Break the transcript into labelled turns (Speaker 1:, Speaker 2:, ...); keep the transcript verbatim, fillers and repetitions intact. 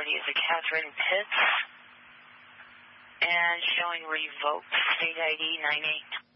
Speaker 1: party is a Catherine Pitts, and showing revoked state I D nine eight.